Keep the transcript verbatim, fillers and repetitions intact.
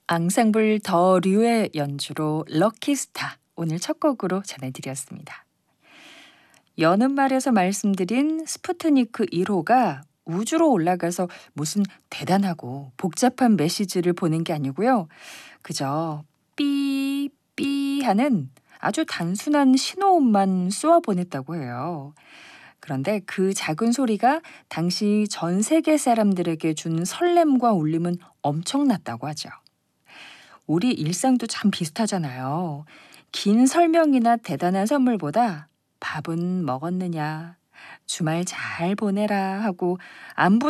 앙상블 더 류의 연주로 럭키스타 오늘 첫 곡으로 전해드렸습니다. 여는 말에서 말씀드린 스푸트니크 일 호가 우주로 올라가서 무슨 대단하고 복잡한 메시지를 보낸 게 아니고요. 그저 삐삐 하는 아주 단순한 신호음만 쏘아 보냈다고 해요. 그런데 그 작은 소리가 당시 전 세계 사람들에게 준 설렘과 울림은 엄청났다고 하죠. 우리 일상도 참 비슷하잖아요. 긴 설명이나 대단한 선물보다 밥은 먹었느냐, 주말 잘 보내라 하고 안부